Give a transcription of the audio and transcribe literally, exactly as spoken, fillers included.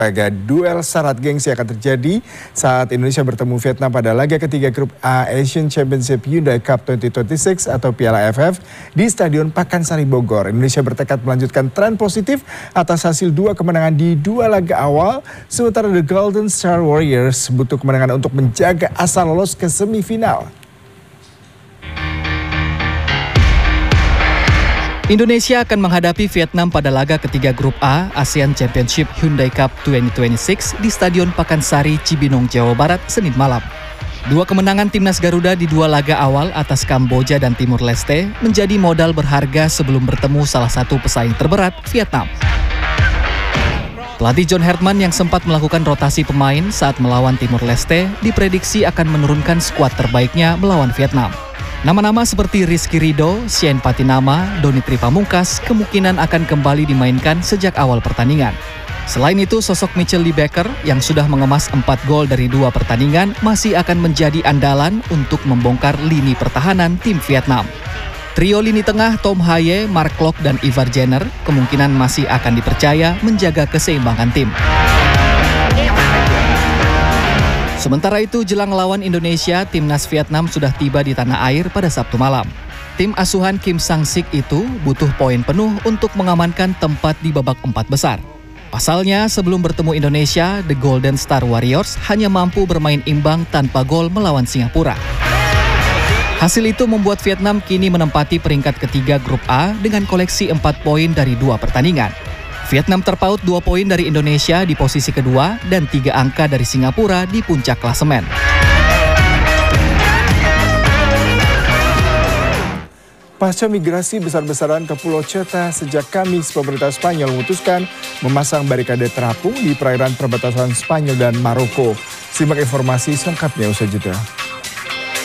Laga duel syarat gengsi akan terjadi saat Indonesia bertemu Vietnam pada laga ketiga grup A Asian Championship Hyundai Cup dua ribu dua puluh enam atau Piala A F F di Stadion Pakansari Bogor. Indonesia bertekad melanjutkan tren positif atas hasil dua kemenangan di dua laga awal, sementara The Golden Star Warriors butuh kemenangan untuk menjaga asa lolos ke semifinal. Indonesia akan menghadapi Vietnam pada laga ketiga grup A ASEAN Championship Hyundai Cup dua ribu dua puluh enam di Stadion Pakansari, Cibinong, Jawa Barat, Senin malam. Dua kemenangan timnas Garuda di dua laga awal atas Kamboja dan Timur Leste menjadi modal berharga sebelum bertemu salah satu pesaing terberat, Vietnam. Pelatih John Herdman yang sempat melakukan rotasi pemain saat melawan Timur Leste diprediksi akan menurunkan skuad terbaiknya melawan Vietnam. Nama-nama seperti Rizky Ridho, Shane Patinama, Doni Tripamungkas kemungkinan akan kembali dimainkan sejak awal pertandingan. Selain itu, sosok Mitchell Lee Baker yang sudah mengemas empat gol dari dua pertandingan masih akan menjadi andalan untuk membongkar lini pertahanan tim Vietnam. Trio lini tengah Tom Haye, Mark Klok, dan Ivar Jenner kemungkinan masih akan dipercaya menjaga keseimbangan tim. Sementara itu, jelang lawan Indonesia, timnas Vietnam sudah tiba di tanah air pada Sabtu malam. Tim asuhan Kim Sang-sik itu butuh poin penuh untuk mengamankan tempat di babak empat besar. Pasalnya, sebelum bertemu Indonesia, The Golden Star Warriors hanya mampu bermain imbang tanpa gol melawan Singapura. Hasil itu membuat Vietnam kini menempati peringkat ketiga grup A dengan koleksi empat poin dari dua pertandingan. Vietnam terpaut dua poin dari Indonesia di posisi kedua dan tiga angka dari Singapura di puncak klasemen. Pasca migrasi besar-besaran ke Pulau Ceuta sejak Kamis, pemerintah Spanyol memutuskan memasang barikade terapung di perairan perbatasan Spanyol dan Maroko. Simak informasi selengkapnya usai jeda.